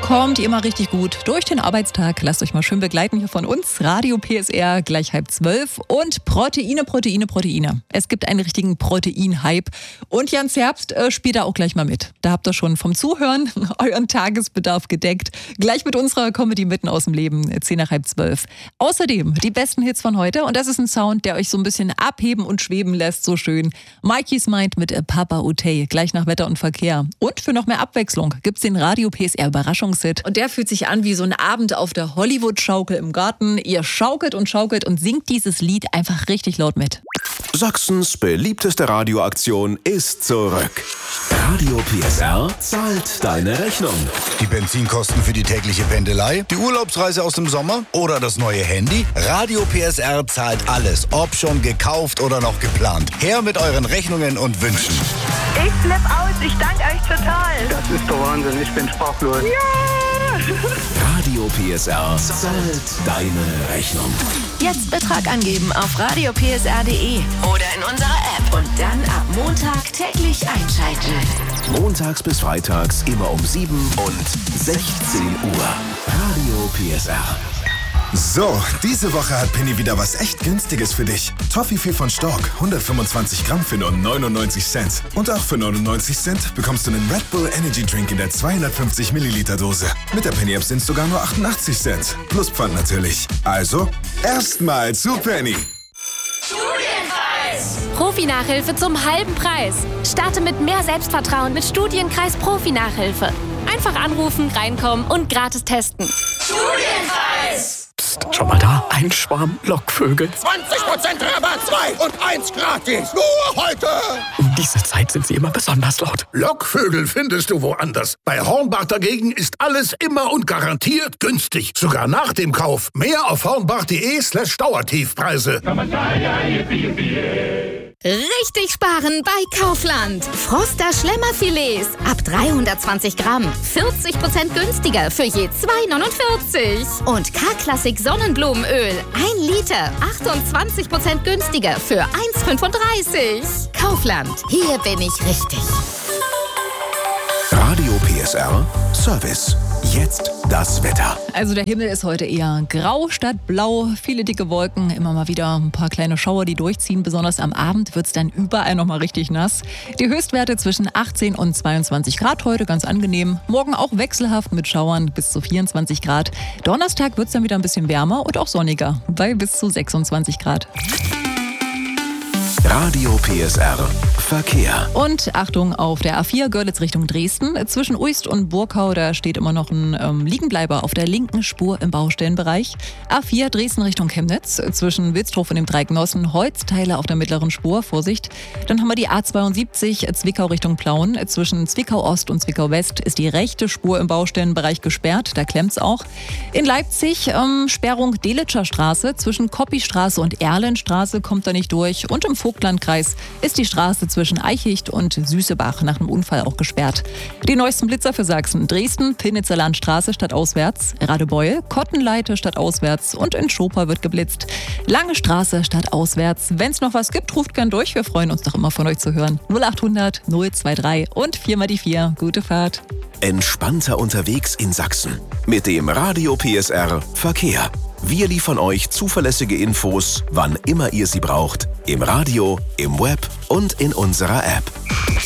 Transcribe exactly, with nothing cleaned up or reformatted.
kommt immer richtig gut durch den Arbeitstag. Lasst euch mal schön begleiten hier von uns. Radio P S R gleich halb zwölf. Und Proteine, Proteine, Proteine. Es gibt einen richtigen Protein-Hype. Und Jans Herbst äh, spielt da auch gleich mal mit. Da habt ihr schon vom Zuhören euren Tagesbedarf gedeckt. Gleich mit unserer Comedy mitten aus dem Leben. zehn nach halb zwölf. Außerdem die besten Hits von heute. Und das ist ein Sound, der euch so ein bisschen abheben und schweben lässt. So schön. Mikey's Mind mit Papa Utey. Gleich nach Wetter und Verkehr. Und für noch mehr Abwechslung gibt's den Radio P S R Überraschungshit. Und der fühlt sich an wie so ein Abend auf der Hollywood-Schaukel im Garten. Ihr schaukelt und schaukelt und singt dieses Lied einfach richtig laut mit. Sachsens beliebteste Radioaktion ist zurück. Radio P S R zahlt deine Rechnung. Die Benzinkosten für die tägliche Pendelei, die Urlaubsreise aus dem Sommer oder das neue Handy? Radio P S R zahlt alles, ob schon gekauft oder noch geplant. Her mit euren Rechnungen und Wünschen. Ich flipp aus, ich danke euch total. Das ist doch Wahnsinn, ich bin sprachlos. Ja! Radio P S R zahlt deine Rechnung. Jetzt Betrag angeben auf radio p s r punkt d e oder in unserer App und dann ab Montag täglich einschalten. Montags bis freitags immer um sieben und sechzehn Uhr. Radio P S R. So, diese Woche hat Penny wieder was echt Günstiges für dich. Toffifee von Stork, hundertfünfundzwanzig Gramm für nur neunundneunzig Cent. Und auch für neunundneunzig Cent bekommst du einen Red Bull Energy Drink in der zweihundertfünfzig Milliliter Dose. Mit der Penny App sind es sogar nur achtundachtzig Cent. Plus Pfand natürlich. Also, erstmal zu Penny. Studienkreis! Profi-Nachhilfe zum halben Preis. Starte mit mehr Selbstvertrauen mit Studienkreis Profi-Nachhilfe. Einfach anrufen, reinkommen und gratis testen. Studienkreis! Psst, schau mal da. Ein Schwarm Lockvögel. zwanzig Prozent Rabatt, zwei und eins gratis. Nur heute. Um diese Zeit sind sie immer besonders laut. Lockvögel findest du woanders. Bei Hornbach dagegen ist alles immer und garantiert günstig. Sogar nach dem Kauf. Mehr auf hornbach.de slash Dauertiefpreise. Richtig sparen bei Kaufland. Froster Schlemmerfilets ab dreihundertzwanzig Gramm. vierzig Prozent günstiger für je zwei neunundvierzig. Und K-Klassik Sonnenblumenöl. ein Liter. achtundzwanzig Prozent günstiger für eins fünfunddreißig. Kaufland. Hier bin ich richtig. Radio P S R Service. Jetzt das Wetter. Also der Himmel ist heute eher grau statt blau. Viele dicke Wolken, immer mal wieder ein paar kleine Schauer, die durchziehen. Besonders am Abend wird es dann überall nochmal richtig nass. Die Höchstwerte zwischen achtzehn und zweiundzwanzig Grad heute, ganz angenehm. Morgen auch wechselhaft mit Schauern bis zu vierundzwanzig Grad. Donnerstag wird es dann wieder ein bisschen wärmer und auch sonniger, bei bis zu sechsundzwanzig Grad. Radio P S R Verkehr. Und Achtung, auf der A vier Görlitz Richtung Dresden. Zwischen Uist und Burkau, da steht immer noch ein ähm, Liegenbleiber auf der linken Spur im Baustellenbereich. A vier Dresden Richtung Chemnitz. Zwischen Wilsdruff und dem Dreigenossen Holzteile auf der mittleren Spur. Vorsicht. Dann haben wir die A zweiundsiebzig Zwickau Richtung Plauen. Zwischen Zwickau Ost und Zwickau West ist die rechte Spur im Baustellenbereich gesperrt. Da klemmt's auch. In Leipzig ähm, Sperrung Delitscher Straße. Zwischen Koppistraße und Erlenstraße kommt da nicht durch. Und im Vogtlandkreis ist die Straße zwischen Eichicht und Süßebach nach einem Unfall auch gesperrt. Die neuesten Blitzer für Sachsen. Dresden, Pillnitzer Landstraße stadtauswärts, Radebeul, Kottenleite stadtauswärts und in Schoper wird geblitzt. Lange Straße stadtauswärts. Wenn es noch was gibt, ruft gern durch. Wir freuen uns doch immer von euch zu hören. null achthundert null drei und vier mal die vier. Gute Fahrt. Entspannter unterwegs in Sachsen. Mit dem Radio P S R Verkehr. Wir liefern euch zuverlässige Infos, wann immer ihr sie braucht. Im Radio, im Web und in unserer App.